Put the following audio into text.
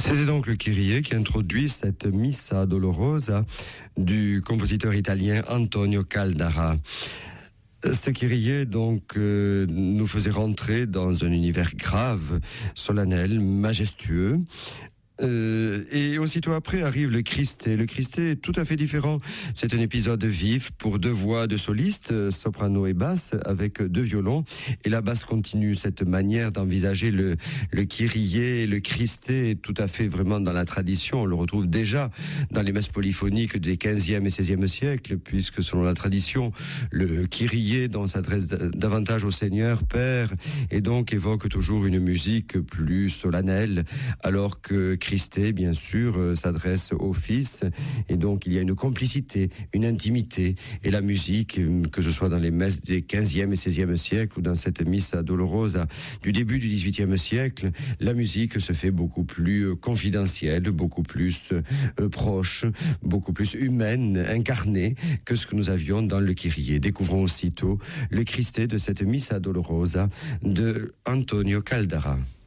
C'était donc le Kyrie qui introduit cette Missa Dolorosa du compositeur italien Antonio Caldara. Ce Kyrie donc nous faisait rentrer dans un univers grave, solennel, majestueux. Et aussitôt après arrive le Christé. Le Christé est tout à fait différent. C'est un épisode vif pour deux voix de solistes, soprano et basse, avec deux violons. Et la basse continue. Cette manière d'envisager le Kyrie, le Christé est tout à fait vraiment dans la tradition. On le retrouve déjà dans les messes polyphoniques des 15e et 16e siècles, puisque selon la tradition, le Kyrie dont s'adresse davantage au Seigneur Père et donc évoque toujours une musique plus solennelle, alors que Christé, bien sûr, s'adresse au Fils, et donc il y a une complicité, une intimité, et la musique, que ce soit dans les messes des 15e et 16e siècles, ou dans cette Missa Dolorosa du début du 18e siècle, la musique se fait beaucoup plus confidentielle, beaucoup plus proche, beaucoup plus humaine, incarnée, que ce que nous avions dans le Kyrie. Découvrons aussitôt le Christé de cette Missa Dolorosa de Antonio Caldara.